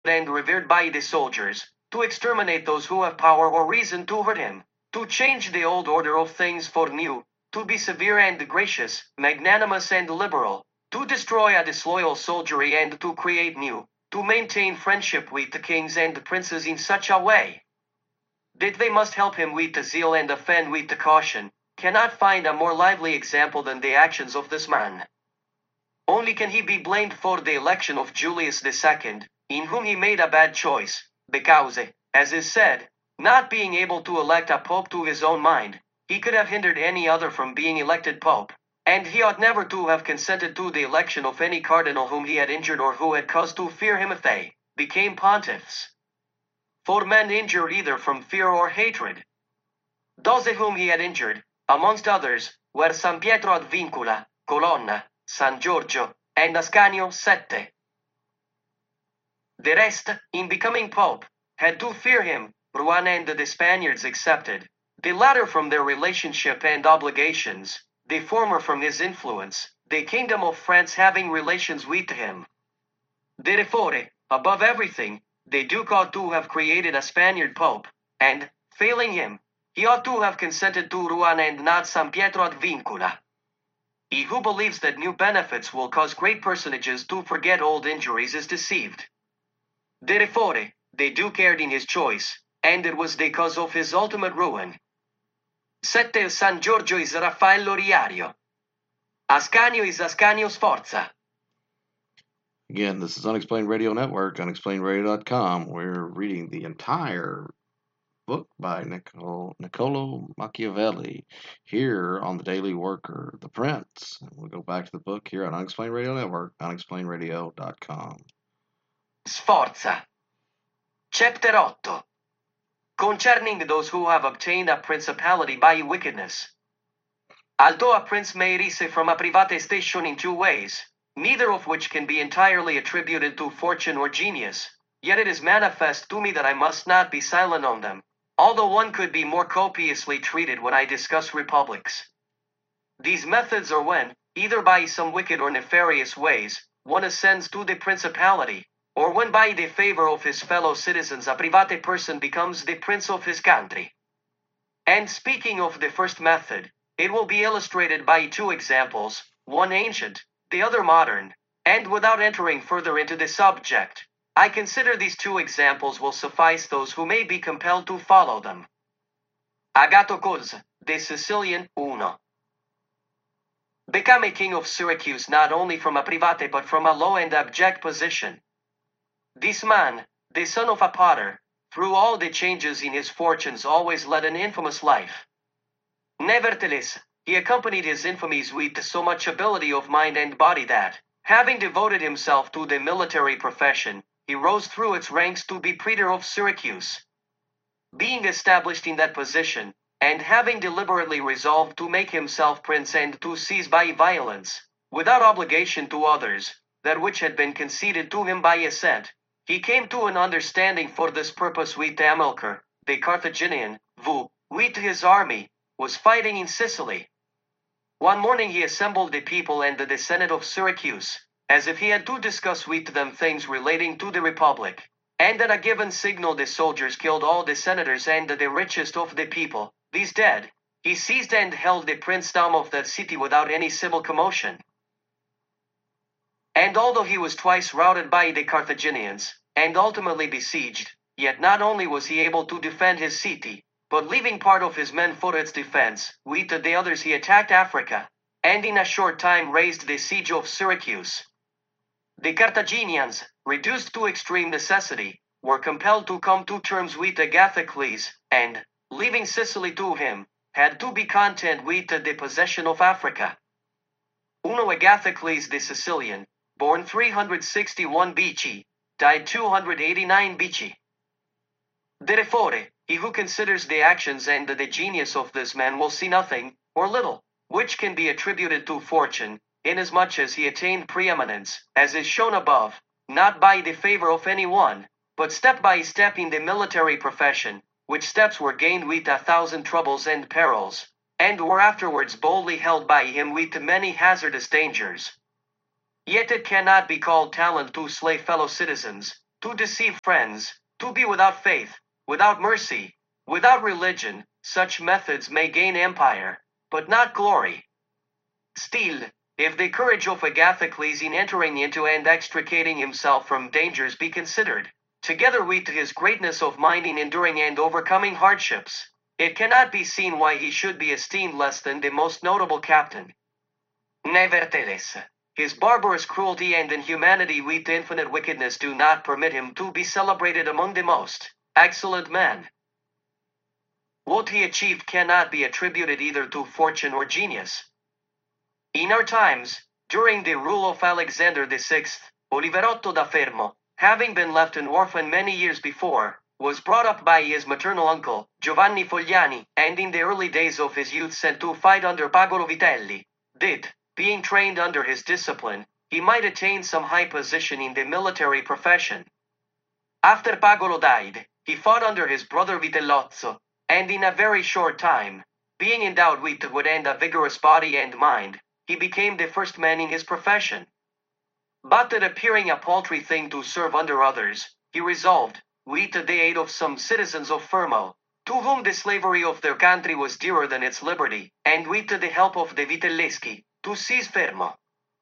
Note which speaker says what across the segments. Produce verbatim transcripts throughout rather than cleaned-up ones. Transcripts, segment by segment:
Speaker 1: and revered by the soldiers, to exterminate those who have power or reason to hurt him, to change the old order of things for new, to be severe and gracious, magnanimous and liberal, to destroy a disloyal soldiery and to create new, to maintain friendship with the kings and princes in such a way that they must help him with the zeal and offend with the caution, cannot find a more lively example than the actions of this man. Only can he be blamed for the election of Julius the Second, in whom he made a bad choice, because, as is said, not being able to elect a pope to his own mind, he could have hindered any other from being elected pope, and he ought never to have consented to the election of any cardinal whom he had injured or who had cause to fear him if they became pontiffs. For men injure either from fear or hatred. Those whom he had injured, amongst others, were San Pietro ad Vincula, Colonna, San Giorgio, and Ascanio Sette. The rest, in becoming pope, had to fear him, Rouen and the Spaniards excepted, the latter from their relationship and obligations, the former from his influence, the kingdom of France having relations with him. Therefore, above everything, the Duke ought to have created a Spaniard pope, and, failing him, he ought to have consented to Rouen and not San Pietro ad Vincula. He who believes that new benefits will cause great personages to forget old injuries is deceived. Therefore, the Duke erred in his choice, and it was the cause of his ultimate ruin. Sette San Giorgio is Raffaello Riario. Ascanio is Ascanio Sforza.
Speaker 2: Again, this is Unexplained Radio Network, unexplained radio dot com. We're reading the entire book by Niccolo, Niccolo Machiavelli here on the Daily Worker, The Prince. We'll go back to the book here on Unexplained Radio Network, unexplained radio dot com.
Speaker 1: Sforza. Chapter eight. Concerning those who have obtained a principality by wickedness. Although a prince may rise from a private station in two ways, neither of which can be entirely attributed to fortune or genius, yet it is manifest to me that I must not be silent on them, although one could be more copiously treated when I discuss republics. These methods are when, either by some wicked or nefarious ways, one ascends to the principality, or when by the favor of his fellow citizens a private person becomes the prince of his country. And speaking of the first method, it will be illustrated by two examples, one ancient, the other modern, and without entering further into the subject, I consider these two examples will suffice those who may be compelled to follow them. Agathocles, the Sicilian, uno. Became a king of Syracuse not only from a private but from a low and abject position. This man, the son of a potter, through all the changes in his fortunes always led an infamous life. Nevertheless, he accompanied his infamies with so much ability of mind and body that, having devoted himself to the military profession, he rose through its ranks to be praetor of Syracuse. Being established in that position, and having deliberately resolved to make himself prince and to seize by violence, without obligation to others, that which had been conceded to him by assent, he came to an understanding for this purpose with Hamilcar, the Carthaginian, who, with his army, was fighting in Sicily. One morning he assembled the people and the Senate of Syracuse, as if he had to discuss with them things relating to the republic, and at a given signal the soldiers killed all the senators and the richest of the people. These dead, he seized and held the princedom of that city without any civil commotion. And although he was twice routed by the Carthaginians, and ultimately besieged, yet not only was he able to defend his city, but leaving part of his men for its defense, with the others he attacked Africa, and in a short time raised the siege of Syracuse. The Carthaginians, reduced to extreme necessity, were compelled to come to terms with Agathocles, and, leaving Sicily to him, had to be content with the possession of Africa. Uno Agathocles the Sicilian, born three hundred sixty-one B C, died two hundred eighty-nine B C. Therefore, he who considers the actions and the genius of this man will see nothing, or little, which can be attributed to fortune, inasmuch as he attained preeminence, as is shown above, not by the favor of any one, but step by step in the military profession, which steps were gained with a thousand troubles and perils, and were afterwards boldly held by him with many hazardous dangers. Yet it cannot be called talent to slay fellow citizens, to deceive friends, to be without faith, without mercy, without religion. Such methods may gain empire, but not glory. Still, if the courage of Agathocles in entering into and extricating himself from dangers be considered, together with his greatness of mind in enduring and overcoming hardships, it cannot be seen why he should be esteemed less than the most notable captain. Nevertheless, his barbarous cruelty and inhumanity with infinite wickedness do not permit him to be celebrated among the most excellent men. What he achieved cannot be attributed either to fortune or genius. In our times, during the rule of Alexander the Sixth, Oliverotto da Fermo, having been left an orphan many years before, was brought up by his maternal uncle, Giovanni Fogliani, and in the early days of his youth sent to fight under Pagolo Vitelli, did, being trained under his discipline, he might attain some high position in the military profession. After Pagolo died, he fought under his brother Vitellozzo, and in a very short time, being endowed with wood and a vigorous body and mind, he became the first man in his profession. But that appearing a paltry thing to serve under others, he resolved, with the aid of some citizens of Fermo, to whom the slavery of their country was dearer than its liberty, and with the help of the Vitelleschi, to seize Fermo.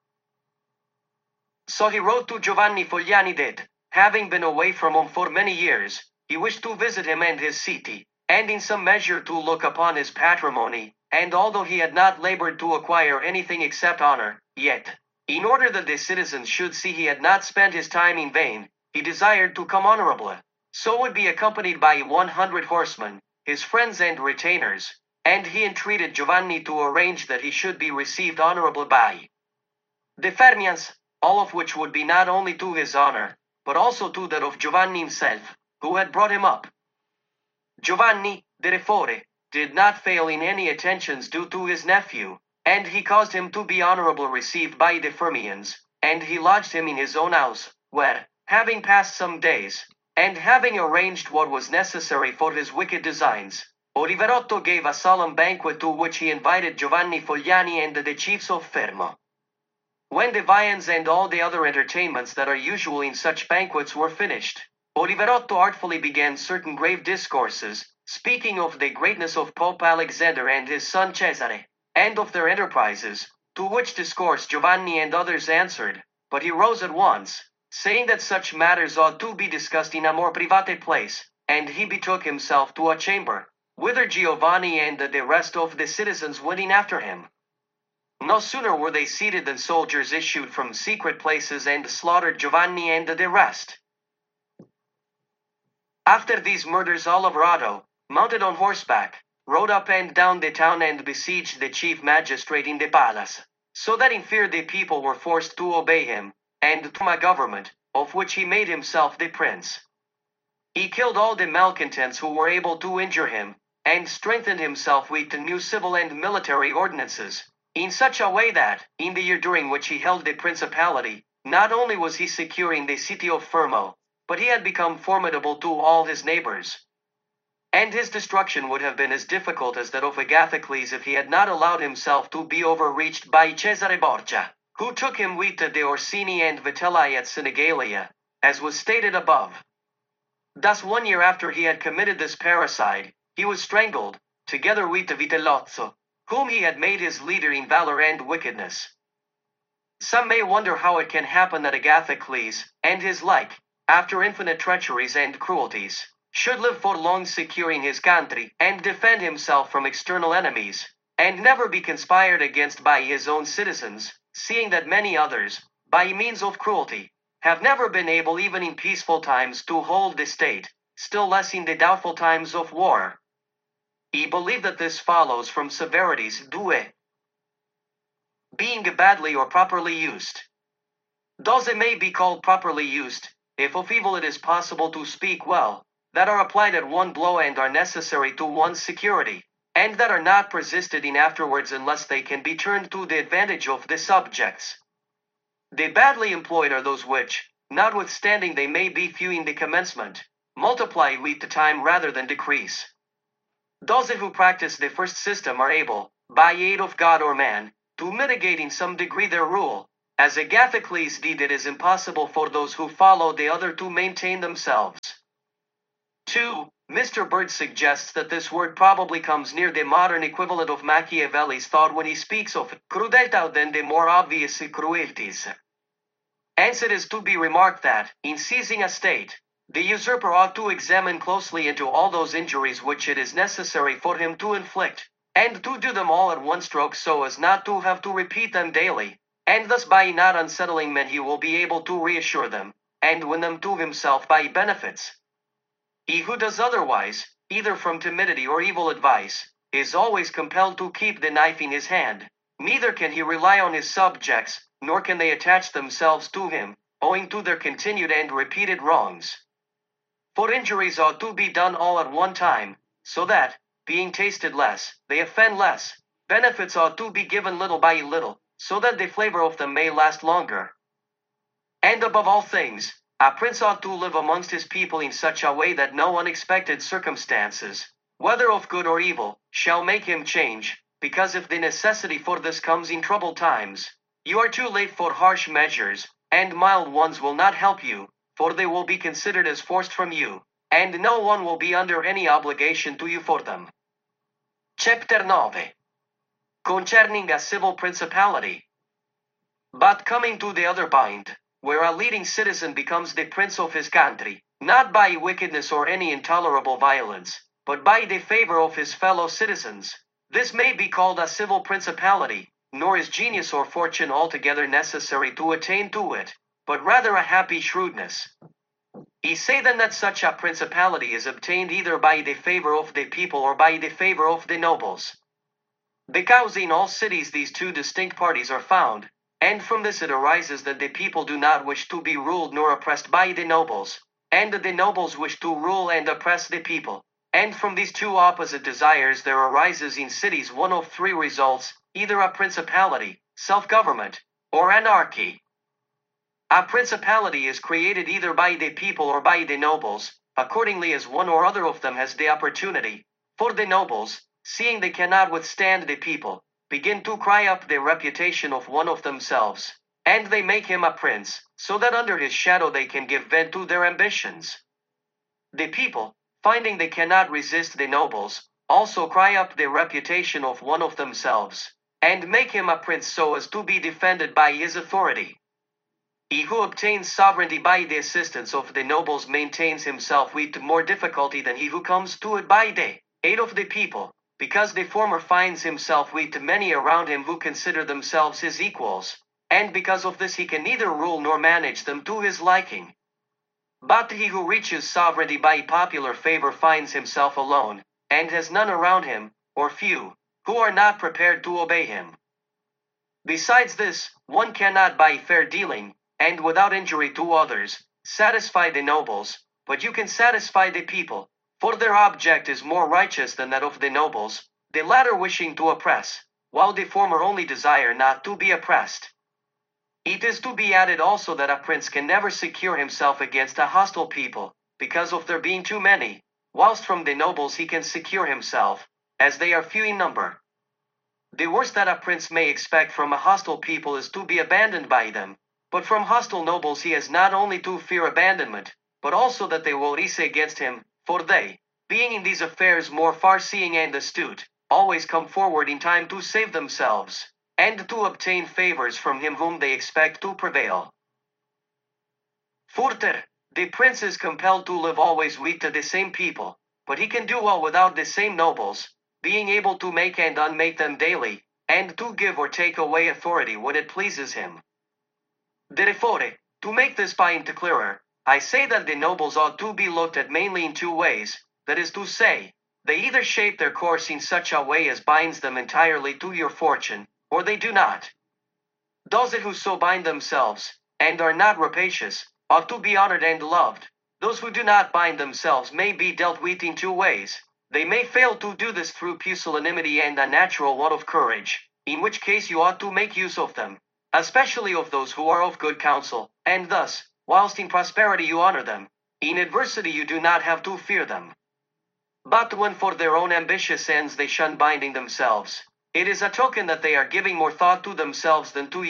Speaker 1: So he wrote to Giovanni Fogliani that, having been away from him for many years, he wished to visit him and his city, and in some measure to look upon his patrimony, and although he had not labored to acquire anything except honor, yet, in order that the citizens should see he had not spent his time in vain, he desired to come honorably, so would be accompanied by one hundred horsemen, his friends and retainers, and he entreated Giovanni to arrange that he should be received honorably by the Fermians, all of which would be not only to his honor, but also to that of Giovanni himself, who had brought him up. Giovanni, therefore, did not fail in any attentions due to his nephew, and he caused him to be honorably received by the Fermians, and he lodged him in his own house, where, having passed some days, and having arranged what was necessary for his wicked designs, Oliverotto gave a solemn banquet to which he invited Giovanni Fogliani and the chiefs of Fermo. When the viands and all the other entertainments that are usual in such banquets were finished, Oliverotto artfully began certain grave discourses, speaking of the greatness of Pope Alexander and his son Cesare, and of their enterprises, to which discourse Giovanni and others answered, but he rose at once, saying that such matters ought to be discussed in a more private place, and he betook himself to a chamber, whither Giovanni and the rest of the citizens went in after him. No sooner were they seated than soldiers issued from secret places and slaughtered Giovanni and the rest. After these murders Oliverotto, mounted on horseback, rode up and down the town and besieged the chief magistrate in the palace, so that in fear the people were forced to obey him, and to a government, of which he made himself the prince. He killed all the malcontents who were able to injure him, and strengthened himself with the new civil and military ordinances, in such a way that, in the year during which he held the principality, not only was he secure in the city of Fermo, but he had become formidable to all his neighbors. And his destruction would have been as difficult as that of Agathocles if he had not allowed himself to be overreached by Cesare Borgia, who took him with the Orsini and Vitelli at Sinigalia, as was stated above. Thus one year after he had committed this parricide, he was strangled, together with Vitellozzo, whom he had made his leader in valor and wickedness. Some may wonder how it can happen that Agathocles, and his like, after infinite treacheries and cruelties, should live for long secure in his country, and defend himself from external enemies, and never be conspired against by his own citizens, seeing that many others, by means of cruelty, have never been able even in peaceful times to hold the state, still less in the doubtful times of war. He believed that this follows from severities due being badly or properly used. Those it may be called properly used, if of evil it is possible to speak well, that are applied at one blow and are necessary to one's security, and that are not persisted in afterwards unless they can be turned to the advantage of the subjects. The badly employed are those which, notwithstanding they may be few in the commencement, multiply with the time rather than decrease. Those who practice the first system are able, by aid of God or man, to mitigate in some degree their rule, As Agathocles did, it is impossible for those who follow the other to maintain themselves. two. Mister Bird suggests that this word probably comes near the modern equivalent of Machiavelli's thought when he speaks of crudeltà than the more obvious cruelties. Hence it is to be remarked that, in seizing a state, the usurper ought to examine closely into all those injuries which it is necessary for him to inflict, and to do them all at one stroke so as not to have to repeat them daily, and thus by not unsettling men he will be able to reassure them, and win them to himself by benefits. He who does otherwise, either from timidity or evil advice, is always compelled to keep the knife in his hand. Neither can he rely on his subjects, nor can they attach themselves to him, owing to their continued and repeated wrongs. For injuries ought to be done all at one time, so that, being tasted less, they offend less. Benefits ought to be given little by little, so that the flavor of them may last longer. And above all things, a prince ought to live amongst his people in such a way that no unexpected circumstances, whether of good or evil, shall make him change, because if the necessity for this comes in troubled times, you are too late for harsh measures, and mild ones will not help you, for they will be considered as forced from you, and no one will be under any obligation to you for them. Chapter nine. Concerning a civil principality. But coming to the other point, where a leading citizen becomes the prince of his country, not by wickedness or any intolerable violence, but by the favor of his fellow citizens, this may be called a civil principality, nor is genius or fortune altogether necessary to attain to it, but rather a happy shrewdness. He say then that such a principality is obtained either by the favor of the people or by the favor of the nobles. Because in all cities these two distinct parties are found, and from this it arises that the people do not wish to be ruled nor oppressed by the nobles, and that the nobles wish to rule and oppress the people. And from these two opposite desires there arises in cities one of three results, either a principality, self-government, or anarchy. A principality is created either by the people or by the nobles, accordingly as one or other of them has the opportunity. For the nobles, seeing they cannot withstand the people, begin to cry up the reputation of one of themselves, and they make him a prince, so that under his shadow they can give vent to their ambitions. The people, finding they cannot resist the nobles, also cry up the reputation of one of themselves, and make him a prince so as to be defended by his authority. He who obtains sovereignty by the assistance of the nobles maintains himself with more difficulty than he who comes to it by the aid of the people, because the former finds himself with many around him who consider themselves his equals, and because of this he can neither rule nor manage them to his liking. But he who reaches sovereignty by popular favor finds himself alone, and has none around him, or few, who are not prepared to obey him. Besides this, one cannot by fair dealing, and without injury to others, satisfy the nobles, but you can satisfy the people, for their object is more righteous than that of the nobles, the latter wishing to oppress, while the former only desire not to be oppressed. It is to be added also that a prince can never secure himself against a hostile people, because of there being too many, whilst from the nobles he can secure himself, as they are few in number. The worst that a prince may expect from a hostile people is to be abandoned by them, but from hostile nobles he has not only to fear abandonment, but also that they will rise against him, for they, being in these affairs more far-seeing and astute, always come forward in time to save themselves, and to obtain favors from him whom they expect to prevail. Further, the prince is compelled to live always with the same people, but he can do well without the same nobles, being able to make and unmake them daily, and to give or take away authority when it pleases him. Therefore, to make this point clearer, I say that the nobles ought to be looked at mainly in two ways, that is to say, they either shape their course in such a way as binds them entirely to your fortune, or they do not. Those who so bind themselves, and are not rapacious, ought to be honored and loved. Those who do not bind themselves may be dealt with in two ways. They may fail to do this through pusillanimity and a natural want of courage, in which case you ought to make use of them, especially of those who are of good counsel, and thus, whilst in prosperity you honor them, in adversity you do not have to fear them. But when for their own ambitious ends they shun binding themselves, it is a token that they are giving more thought to themselves than to you,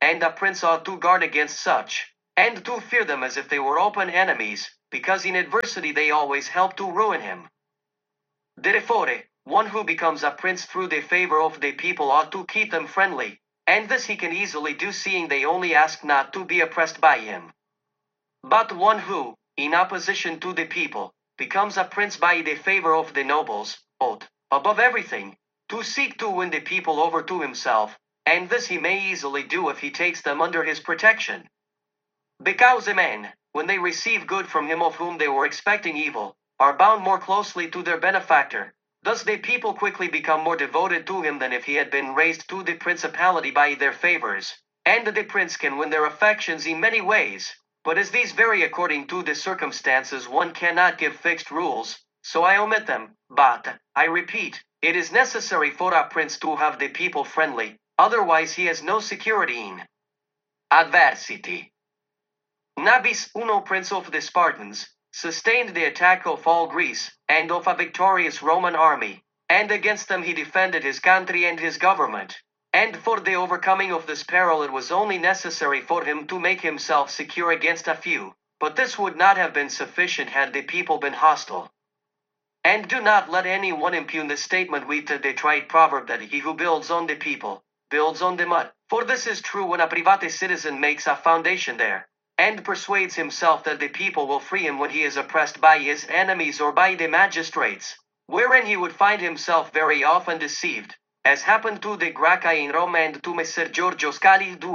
Speaker 1: and a prince ought to guard against such, and to fear them as if they were open enemies, because in adversity they always help to ruin him. Therefore, one who becomes a prince through the favor of the people ought to keep them friendly, and this he can easily do, seeing they only ask not to be oppressed by him. But one who, in opposition to the people, becomes a prince by the favor of the nobles, ought, above everything, to seek to win the people over to himself, and this he may easily do if he takes them under his protection. Because the men, when they receive good from him of whom they were expecting evil, are bound more closely to their benefactor, thus the people quickly become more devoted to him than if he had been raised to the principality by their favors, and the prince can win their affections in many ways. But as these vary according to the circumstances, one cannot give fixed rules, so I omit them. But, I repeat, it is necessary for a prince to have the people friendly, otherwise he has no security in adversity. Nabis, Uno, prince of the Spartans, sustained the attack of all Greece, and of a victorious Roman army, and against them he defended his country and his government. And for the overcoming of this peril it was only necessary for him to make himself secure against a few, but this would not have been sufficient had the people been hostile. And do not let any one impugn the statement with the trite proverb that he who builds on the people, builds on the mud, for this is true when a private citizen makes a foundation there, and persuades himself that the people will free him when he is oppressed by his enemies or by the magistrates, wherein he would find himself very often deceived, as happened to the Gracchi in Rome and to Messer Giorgio Scali due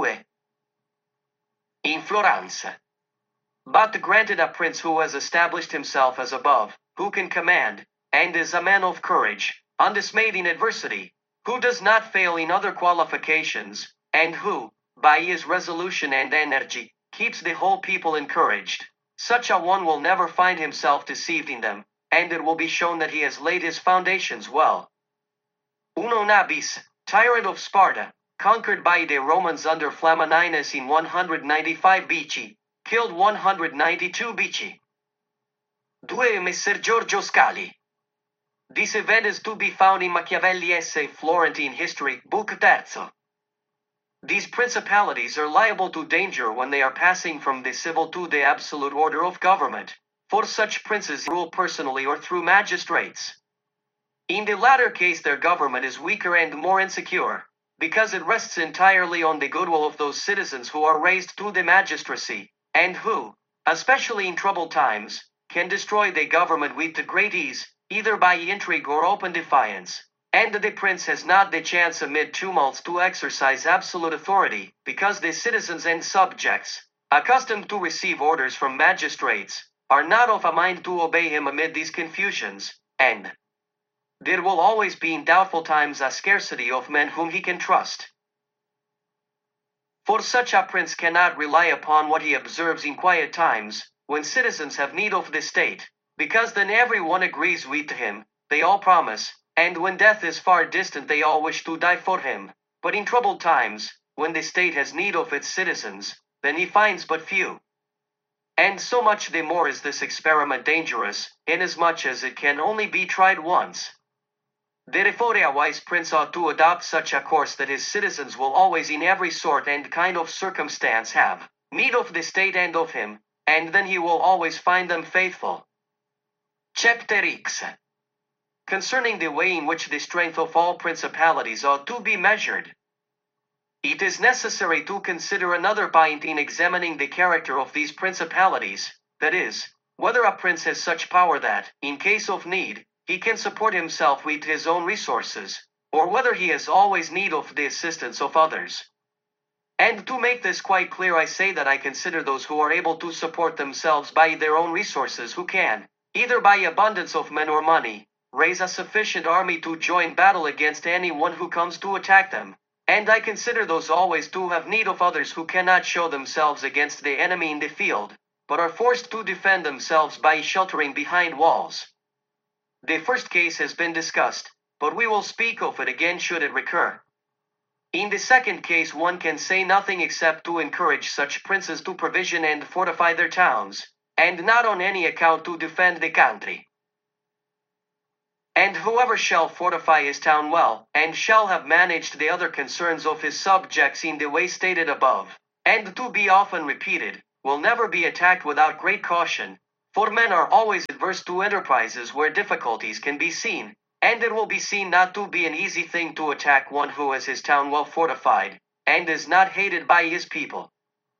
Speaker 1: in Florence. But granted a prince who has established himself as above, who can command, and is a man of courage, undismayed in adversity, who does not fail in other qualifications, and who, by his resolution and energy, keeps the whole people encouraged, such a one will never find himself deceived in them, and it will be shown that he has laid his foundations well. Uno Nabis, tyrant of Sparta, conquered by the Romans under Flamininus in one hundred ninety-five B C, killed one hundred ninety-two B C. Due Messer Giorgio Scali. This event is to be found in Machiavelli's Florentine History, Book Terzo. These principalities are liable to danger when they are passing from the civil to the absolute order of government, for such princes rule personally or through magistrates. In the latter case their government is weaker and more insecure, because it rests entirely on the goodwill of those citizens who are raised to the magistracy, and who, especially in troubled times, can destroy the government with great ease, either by intrigue or open defiance. And the prince has not the chance amid tumults to exercise absolute authority, because the citizens and subjects, accustomed to receive orders from magistrates, are not of a mind to obey him amid these confusions, and there will always be in doubtful times a scarcity of men whom he can trust. For such a prince cannot rely upon what he observes in quiet times, when citizens have need of the state, because then every one agrees with him, they all promise, and when death is far distant they all wish to die for him. But in troubled times, when the state has need of its citizens, then he finds but few. And so much the more is this experiment dangerous, inasmuch as it can only be tried once. Therefore a wise prince ought to adopt such a course that his citizens will always in every sort and kind of circumstance have need of the state and of him, and then he will always find them faithful. Chapter X. Concerning the way in which the strength of all principalities ought to be measured. It is necessary to consider another point in examining the character of these principalities, that is, whether a prince has such power that, in case of need, he can support himself with his own resources, or whether he has always need of the assistance of others. And to make this quite clear, I say that I consider those who are able to support themselves by their own resources who can, either by abundance of men or money, raise a sufficient army to join battle against any one who comes to attack them. And I consider those always to have need of others who cannot show themselves against the enemy in the field, but are forced to defend themselves by sheltering behind walls. The first case has been discussed, but we will speak of it again should it recur. In the second case one can say nothing except to encourage such princes to provision and fortify their towns, and not on any account to defend the country. And whoever shall fortify his town well, and shall have managed the other concerns of his subjects in the way stated above, and to be often repeated, will never be attacked without great caution, for men are always adverse to enterprises where difficulties can be seen, and it will be seen not to be an easy thing to attack one who has his town well fortified, and is not hated by his people.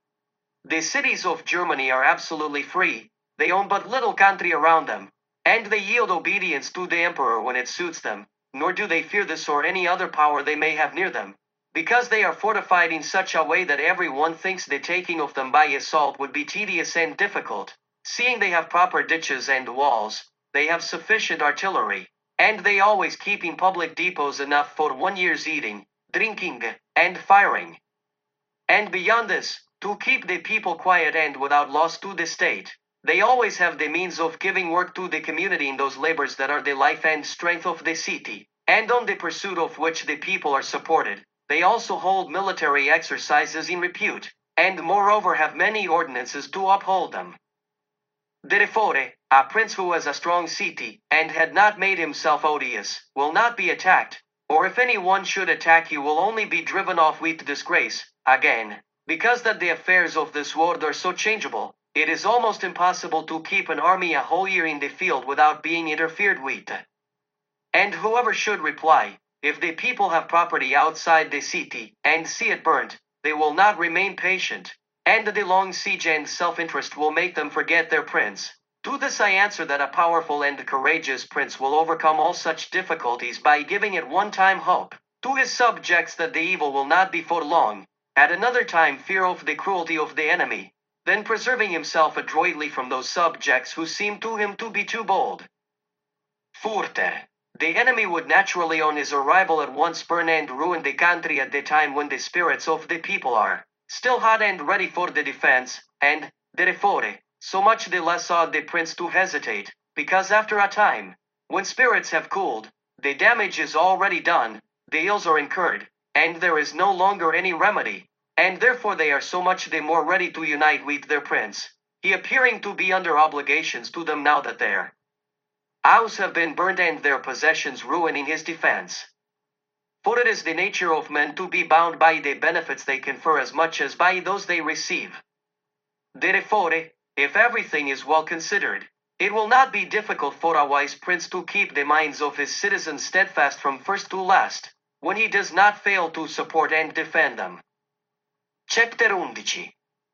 Speaker 1: The cities of Germany are absolutely free, they own but little country around them, and they yield obedience to the emperor when it suits them, nor do they fear this or any other power they may have near them, because they are fortified in such a way that every one thinks the taking of them by assault would be tedious and difficult, seeing they have proper ditches and walls, they have sufficient artillery, and they always keep in public depots enough for one year's eating, drinking, and firing. And beyond this, to keep the people quiet and without loss to the state, they always have the means of giving work to the community in those labors that are the life and strength of the city, and on the pursuit of which the people are supported. They also hold military exercises in repute, and moreover have many ordinances to uphold them. Therefore, a prince who has a strong city, and had not made himself odious, will not be attacked, or if any one should attack he will only be driven off with disgrace. Again, because that the affairs of this world are so changeable, it is almost impossible to keep an army a whole year in the field without being interfered with. And whoever should reply, if the people have property outside the city, and see it burnt, they will not remain patient, and the long siege and self-interest will make them forget their prince. To this I answer that a powerful and courageous prince will overcome all such difficulties by giving at one time hope to his subjects that the evil will not be for long, at another time fear of the cruelty of the enemy, then preserving himself adroitly from those subjects who seem to him to be too bold. Further, the enemy would naturally on his arrival at once burn and ruin the country at the time when the spirits of the people are still hot and ready for the defense, and, therefore, so much the less ought the prince to hesitate, because after a time, when spirits have cooled, the damage is already done, the ills are incurred, and there is no longer any remedy, and therefore they are so much the more ready to unite with their prince, he appearing to be under obligations to them now that their houses have been burned and their possessions ruined in his defense. For it is the nature of men to be bound by the benefits they confer as much as by those they receive. Therefore, if everything is well considered, it will not be difficult for a wise prince to keep the minds of his citizens steadfast from first to last, when he does not fail to support and defend them. Chapter eleven.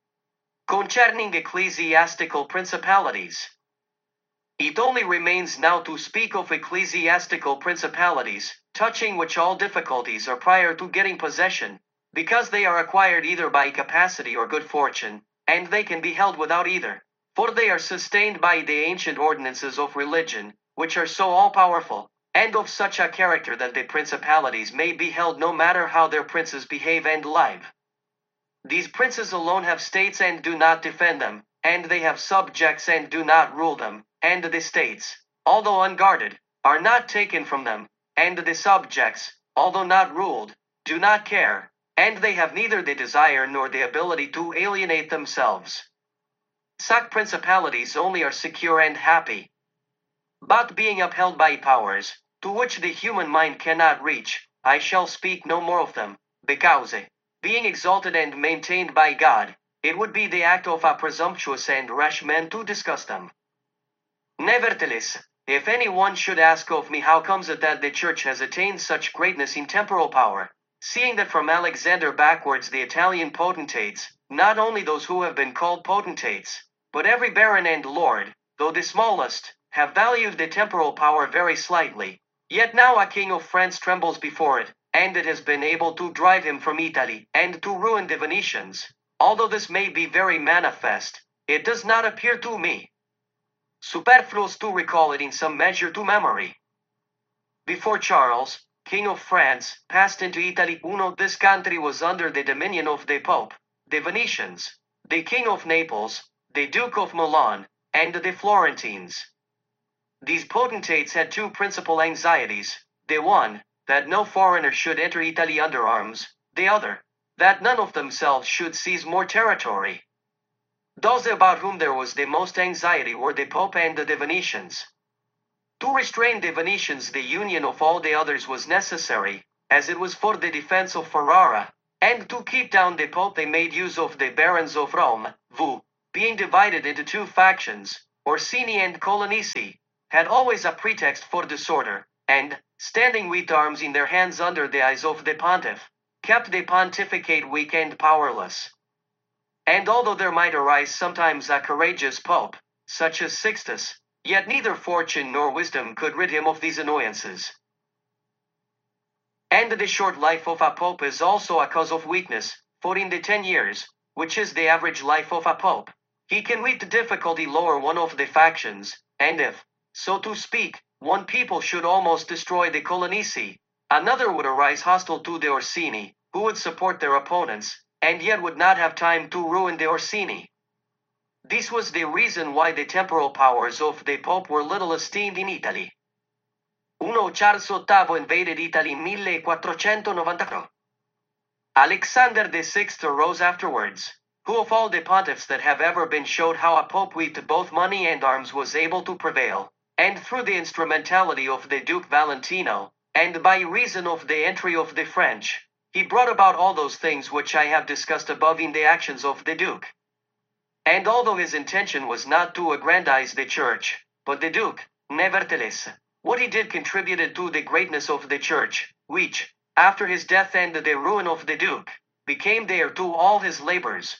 Speaker 1: Concerning ecclesiastical principalities. It only remains now to speak of ecclesiastical principalities, touching which all difficulties are prior to getting possession, because they are acquired either by capacity or good fortune, and they can be held without either, for they are sustained by the ancient ordinances of religion, which are so all-powerful, and of such a character that the principalities may be held no matter how their princes behave and live. These princes alone have states and do not defend them, and they have subjects and do not rule them, and the states, although unguarded, are not taken from them, and the subjects, although not ruled, do not care, and they have neither the desire nor the ability to alienate themselves. Such principalities only are secure and happy. But being upheld by powers, to which the human mind cannot reach, I shall speak no more of them, because, being exalted and maintained by God, it would be the act of a presumptuous and rash man to discuss them. Nevertheless, if any one should ask of me how comes it that the church has attained such greatness in temporal power, seeing that from Alexander backwards the Italian potentates, not only those who have been called potentates, but every baron and lord, though the smallest, have valued the temporal power very slightly, yet now a king of France trembles before it, and it has been able to drive him from Italy, and to ruin the Venetians. Although this may be very manifest, it does not appear to me superfluous to recall it in some measure to memory. Before Charles, King of France, passed into Italy, uno, this country was under the dominion of the Pope, the Venetians, the King of Naples, the Duke of Milan, and the Florentines. These potentates had two principal anxieties, the one, that no foreigner should enter Italy under arms, the other, that none of themselves should seize more territory. Those about whom there was the most anxiety were the Pope and the Venetians. To restrain the Venetians, the union of all the others was necessary, as it was for the defense of Ferrara, and to keep down the Pope they made use of the barons of Rome, who, being divided into two factions, Orsini and Colonnesi, had always a pretext for disorder, and, standing with arms in their hands under the eyes of the pontiff, kept the pontificate weak and powerless. And although there might arise sometimes a courageous pope, such as Sixtus, yet neither fortune nor wisdom could rid him of these annoyances. And the short life of a pope is also a cause of weakness, for in the ten years, which is the average life of a pope, he can with difficulty lower one of the factions, and if, so to speak, one people should almost destroy the Colonnesi, another would arise hostile to the Orsini, who would support their opponents, and yet would not have time to ruin the Orsini. This was the reason why the temporal powers of the Pope were little esteemed in Italy. Uno Charles ottavo invaded Italy in millequattrocento novantaquattro. Alexander the Sixth arose afterwards, who of all the pontiffs that have ever been showed how a pope with both money and arms was able to prevail, and through the instrumentality of the Duke Valentino, and by reason of the entry of the French, he brought about all those things which I have discussed above in the actions of the Duke. And although his intention was not to aggrandize the church, but the Duke, nevertheless, what he did contributed to the greatness of the church, which, after his death and the ruin of the Duke, became heir to all his labors.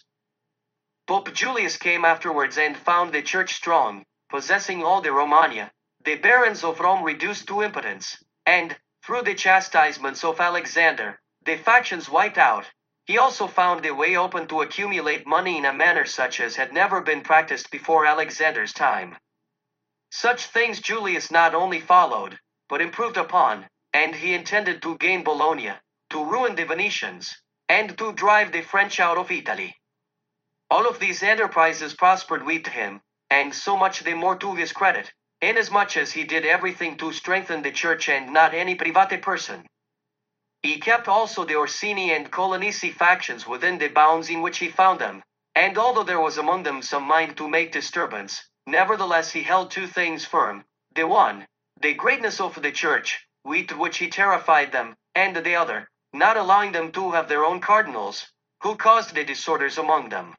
Speaker 1: Pope Julius came afterwards and found the church strong, possessing all the Romagna, the barons of Rome reduced to impotence, and, through the chastisements of Alexander, the factions wiped out. He also found the way open to accumulate money in a manner such as had never been practiced before Alexander's time. Such things Julius not only followed, but improved upon, and he intended to gain Bologna, to ruin the Venetians, and to drive the French out of Italy. All of these enterprises prospered with him, and so much the more to his credit, inasmuch as he did everything to strengthen the church and not any private person. He kept also the Orsini and Colonnesi factions within the bounds in which he found them, and although there was among them some mind to make disturbance, nevertheless he held two things firm, the one, the greatness of the church, with which he terrified them, and the other, not allowing them to have their own cardinals, who caused the disorders among them.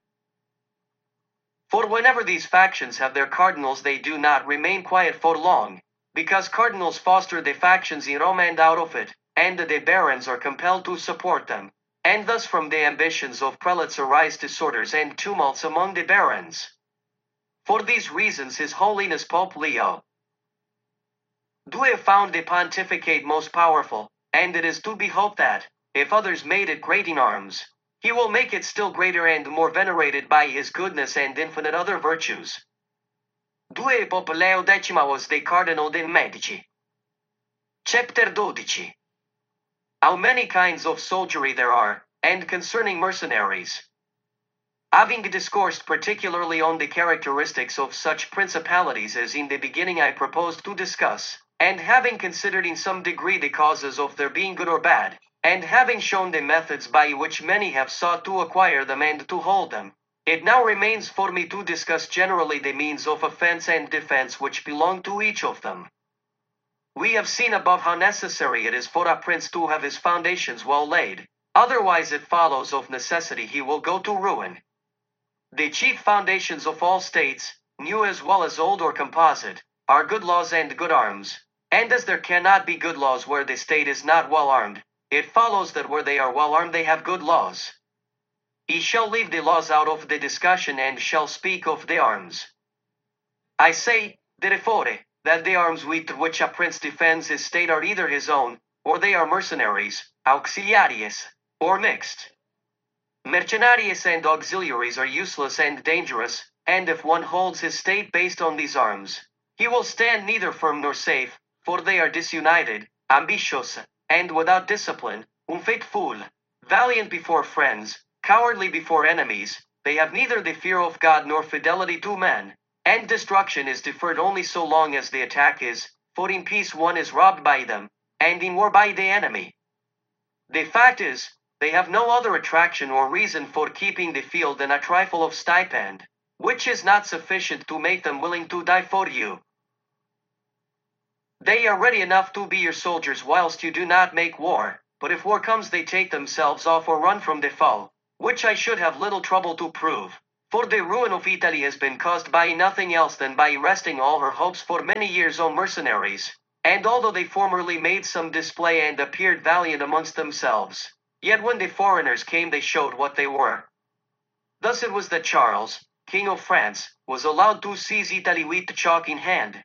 Speaker 1: For whenever these factions have their cardinals they do not remain quiet for long, because cardinals foster the factions in Rome and out of it, and the barons are compelled to support them, and thus from the ambitions of prelates arise disorders and tumults among the barons. For these reasons His Holiness Pope Leo the Second found the pontificate most powerful, and it is to be hoped that, if others made it great in arms, he will make it still greater and more venerated by his goodness and infinite other virtues. the Second Pope Leo the X was the Cardinal de' Medici. Chapter twelve. How many kinds of soldiery there are, and concerning mercenaries. Having discoursed particularly on the characteristics of such principalities as in the beginning I proposed to discuss, and having considered in some degree the causes of their being good or bad, and having shown the methods by which many have sought to acquire them and to hold them, it now remains for me to discuss generally the means of offense and defense which belong to each of them. We have seen above how necessary it is for a prince to have his foundations well laid, otherwise it follows of necessity he will go to ruin. The chief foundations of all states, new as well as old or composite, are good laws and good arms, and as there cannot be good laws where the state is not well armed, it follows that where they are well armed they have good laws. He shall leave the laws out of the discussion and shall speak of the arms. I say, therefore, that the arms with which a prince defends his state are either his own, or they are mercenaries, auxiliaries, or mixed. Mercenaries and auxiliaries are useless and dangerous, and if one holds his state based on these arms, he will stand neither firm nor safe, for they are disunited, ambitious, and without discipline, unfaithful, valiant before friends, cowardly before enemies, they have neither the fear of God nor fidelity to men, and destruction is deferred only so long as the attack is, for in peace one is robbed by them, and in war by the enemy. The fact is, they have no other attraction or reason for keeping the field than a trifle of stipend, which is not sufficient to make them willing to die for you. They are ready enough to be your soldiers whilst you do not make war, but if war comes they take themselves off or run from the foe, which I should have little trouble to prove. For the ruin of Italy has been caused by nothing else than by resting all her hopes for many years on mercenaries. And although they formerly made some display and appeared valiant amongst themselves, yet when the foreigners came they showed what they were. Thus it was that Charles, King of France, was allowed to seize Italy with chalk in hand.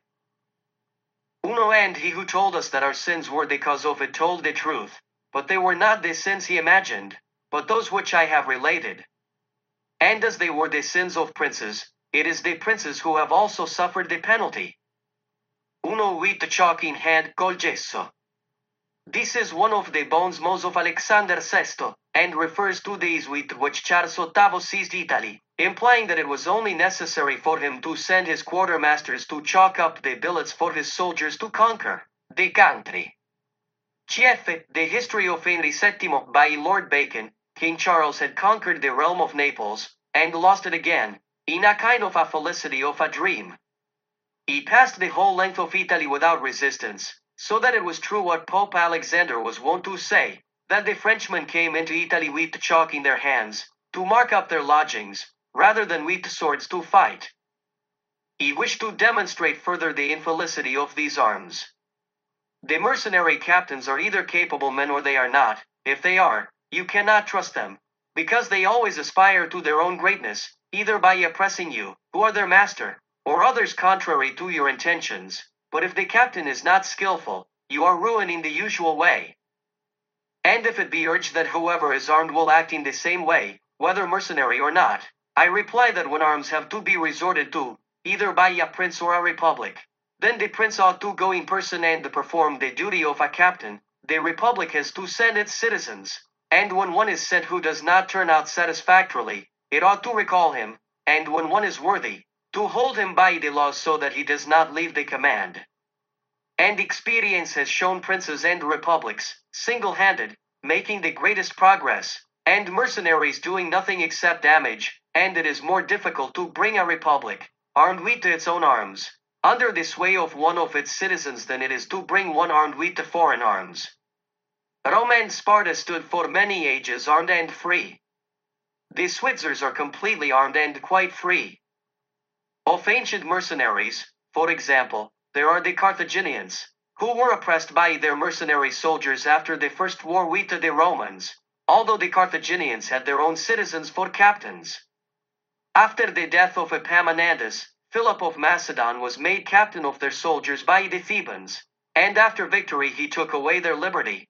Speaker 1: Uno, and he who told us that our sins were the cause of it told the truth, but they were not the sins he imagined, but those which I have related. And as they were the sins of princes, it is the princes who have also suffered the penalty. Uno with the chalk in hand col gesso. This is one of the bons mots of Alexander the Sixth, and refers to these with which Charles the Eighth seized Italy, implying that it was only necessary for him to send his quartermasters to chalk up the billets for his soldiers to conquer the country. C F. The History of Henry the Seventh by Lord Bacon. King Charles had conquered the realm of Naples, and lost it again, in a kind of a felicity of a dream. He passed the whole length of Italy without resistance, so that it was true what Pope Alexander was wont to say, that the Frenchmen came into Italy with chalk in their hands, to mark up their lodgings, rather than with swords to fight. He wished to demonstrate further the infelicity of these arms. The mercenary captains are either capable men or they are not. If they are, you cannot trust them, because they always aspire to their own greatness, either by oppressing you, who are their master, or others contrary to your intentions. But if the captain is not skillful, you are ruined in the usual way. And if it be urged that whoever is armed will act in the same way, whether mercenary or not, I reply that when arms have to be resorted to, either by a prince or a republic, then the prince ought to go in person and perform the duty of a captain. The republic has to send its citizens, and when one is sent who does not turn out satisfactorily, it ought to recall him, and when one is worthy, to hold him by the laws so that he does not leave the command. And experience has shown princes and republics, single-handed, making the greatest progress, and mercenaries doing nothing except damage, and it is more difficult to bring a republic, armed with its own arms, under the sway of one of its citizens than it is to bring one armed with the foreign arms. Rome and Sparta stood for many ages armed and free. The Switzers are completely armed and quite free. Of ancient mercenaries, for example, there are the Carthaginians, who were oppressed by their mercenary soldiers after the first war with the Romans, although the Carthaginians had their own citizens for captains. After the death of Epaminondas, Philip of Macedon was made captain of their soldiers by the Thebans, and after victory he took away their liberty.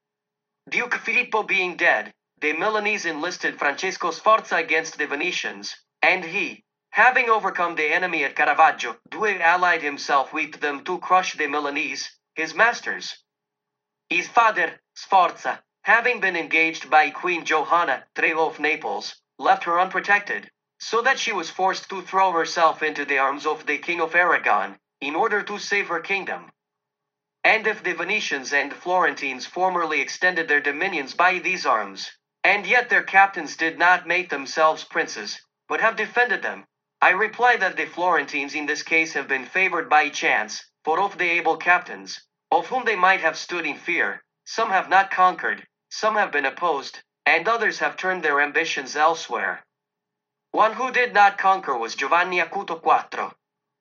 Speaker 1: Duke Filippo being dead, the Milanese enlisted Francesco Sforza against the Venetians, and he, having overcome the enemy at Caravaggio, Due allied himself with them to crush the Milanese, his masters. His father, Sforza, having been engaged by Queen Johanna the Third of Naples, left her unprotected, so that she was forced to throw herself into the arms of the King of Aragon, in order to save her kingdom. And if the Venetians and Florentines formerly extended their dominions by these arms, and yet their captains did not make themselves princes, but have defended them, I reply that the Florentines in this case have been favored by chance, for of the able captains, of whom they might have stood in fear, some have not conquered, some have been opposed, and others have turned their ambitions elsewhere. One who did not conquer was Giovanni Acuto Quattro.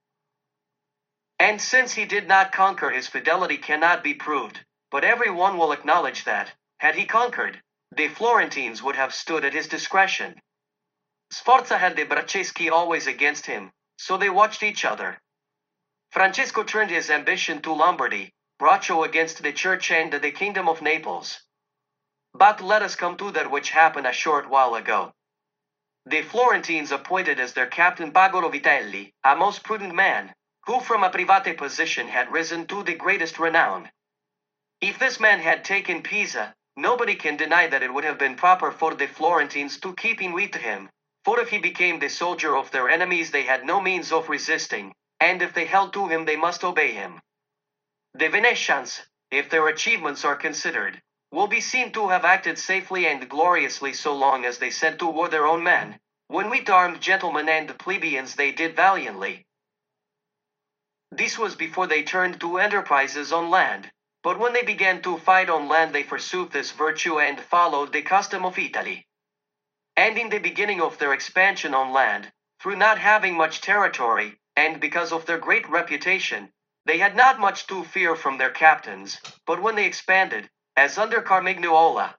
Speaker 1: And since he did not conquer, his fidelity cannot be proved, but every one will acknowledge that, had he conquered, the Florentines would have stood at his discretion. Sforza had the Bracceschi always against him, so they watched each other. Francesco turned his ambition to Lombardy, Braccio against the Church and the Kingdom of Naples. But let us come to that which happened a short while ago. The Florentines appointed as their captain Pagolo Vitelli, a most prudent man, who from a private position had risen to the greatest renown. If this man had taken Pisa, nobody can deny that it would have been proper for the Florentines to keep in with him, for if he became the soldier of their enemies they had no means of resisting, and if they held to him they must obey him. The Venetians, if their achievements are considered, will be seen to have acted safely and gloriously so long as they sent to war their own men, when with armed gentlemen and plebeians they did valiantly. This was before they turned to enterprises on land. But when they began to fight on land, they forsook this virtue and followed the custom of Italy. And in the beginning of their expansion on land, through not having much territory, and because of their great reputation, they had not much to fear from their captains, but when they expanded, as under Carmignuola,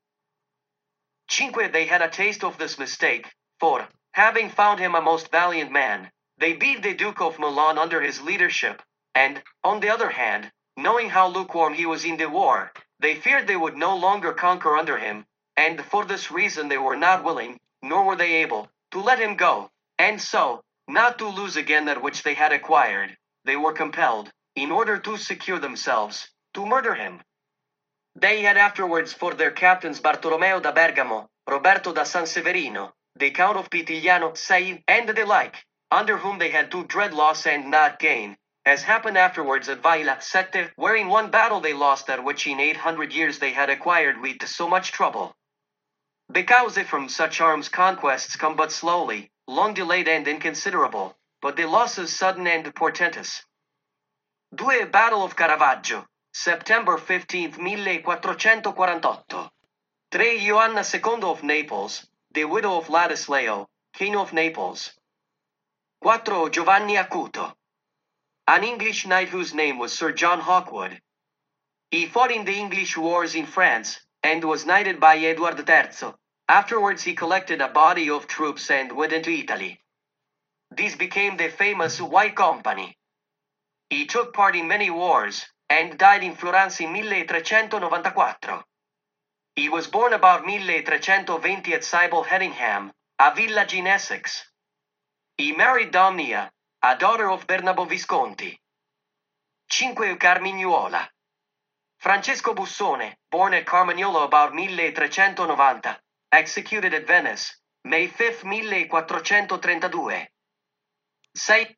Speaker 1: Cinque, they had a taste of this mistake, for, having found him a most valiant man, they beat the Duke of Milan under his leadership, and, on the other hand, knowing how lukewarm he was in the war, they feared they would no longer conquer under him, and for this reason they were not willing, nor were they able, to let him go, and so, not to lose again that which they had acquired, they were compelled, in order to secure themselves, to murder him. They had afterwards for their captains Bartolomeo da Bergamo, Roberto da Sanseverino, the Count of Pitigliano, Sei, and the like, under whom they had to dread loss and not gain, as happened afterwards at Vaila Sette, where in one battle they lost that which in eight hundred years they had acquired with so much trouble. Because from such arms conquests come but slowly, long delayed and inconsiderable, but the losses sudden and portentous. Due Battle of Caravaggio, September fifteenth, millequattrocentoquarantotto. Tre Ioanna Secondo of Naples, the widow of Ladislao, King of Naples. Quattro Giovanni Acuto, an English knight whose name was Sir John Hawkwood. He fought in the English wars in France, and was knighted by Edward the Third. Afterwards he collected a body of troops and went into Italy. These became the famous White Company. He took part in many wars, and died in Florence in milletrecentonovantaquattro. He was born about milletrecentotwenty at Sybil Hedingham, a village in Essex. He married Domnia, a daughter of Bernabo Visconti. Cinque Carmignuola. Francesco Bussone, born at Carmagnola about milletrecentonovanta, executed at Venice, May fifth, millequattrocentotrentadue. Sei.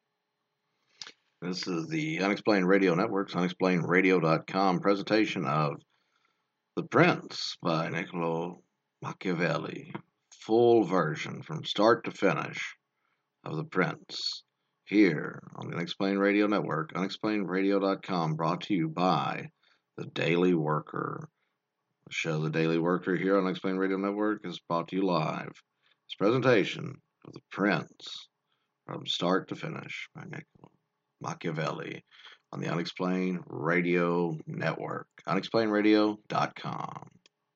Speaker 2: This is the Unexplained Radio Network's unexplained radio dot com presentation of The Prince by Niccolo Machiavelli. Full version from start to finish of The Prince. Here on the Unexplained Radio Network, unexplained radio dot com, brought to you by The Daily Worker. The show The Daily Worker here on Unexplained Radio Network is brought to you live. This presentation of The Prince from start to finish by Niccolo Machiavelli on the Unexplained Radio Network, unexplained radio dot com.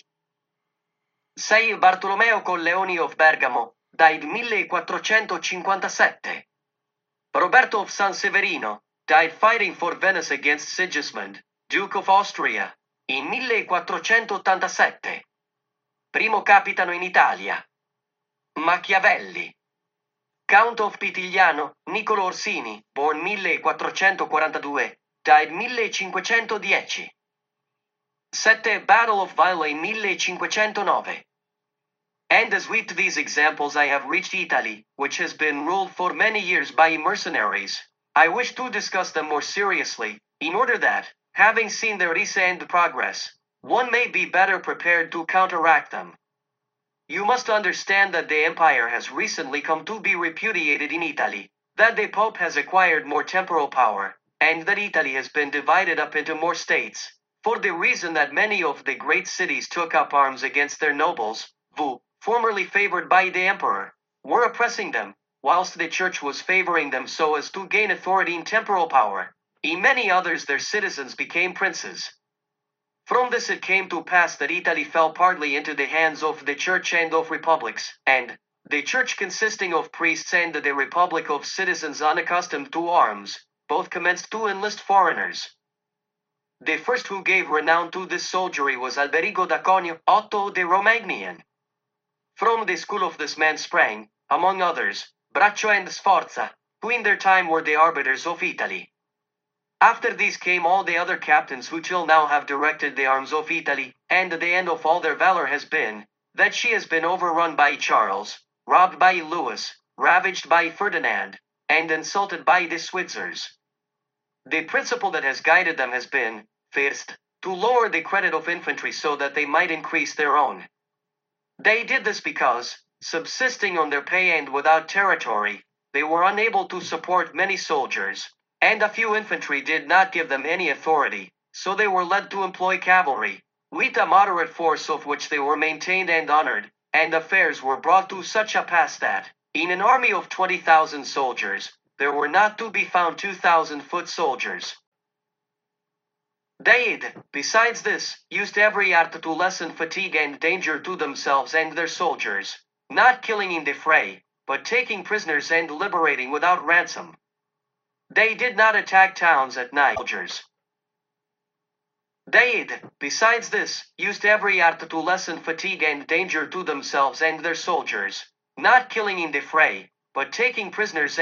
Speaker 1: Sei Bartolomeo Colleoni of Bergamo, died millequattrocentocinquantasette. Roberto of Sanseverino, died fighting for Venice against Sigismund, Duke of Austria, in millequattrocentottantasette. Primo capitano in Italia. Machiavelli. Count of Pitigliano, Niccolo Orsini, born millequattrocentoquarantadue, died millecinquecentodieci. Sette Battle of Vaila in millecinquecentonove. And as with these examples I have reached Italy, which has been ruled for many years by mercenaries, I wish to discuss them more seriously, in order that, having seen their recent progress, one may be better prepared to counteract them. You must understand that the empire has recently come to be repudiated in Italy, that the Pope has acquired more temporal power, and that Italy has been divided up into more states, for the reason that many of the great cities took up arms against their nobles, who, formerly favored by the emperor, were oppressing them, whilst the church was favoring them so as to gain authority in temporal power. In many others their citizens became princes. From this it came to pass that Italy fell partly into the hands of the church and of republics, and the church consisting of priests and the republic of citizens unaccustomed to arms, both commenced to enlist foreigners. The first who gave renown to this soldiery was Alberigo da Conio, Otto the Romagnian. From the school of this man sprang, among others, Braccio and Sforza, who in their time were the arbiters of Italy. After these came all the other captains who till now have directed the arms of Italy, and the end of all their valor has been, that she has been overrun by Charles, robbed by Louis, ravaged by Ferdinand, and insulted by the Switzers. The principle that has guided them has been, first, to lower the credit of infantry so that they might increase their own. They did this because, subsisting on their pay and without territory, they were unable to support many soldiers, and a few infantry did not give them any authority, so they were led to employ cavalry, with a moderate force of which they were maintained and honored, and affairs were brought to such a pass that, in an army of twenty thousand soldiers, there were not to be found two thousand foot soldiers. They, besides this, used every art to lessen fatigue and danger to themselves and their soldiers, not killing in the fray, but taking prisoners and liberating without ransom. They did not attack towns at night. Soldiers. They, besides this, used every art to lessen fatigue and danger to themselves and their soldiers, not killing in the fray, but taking prisoners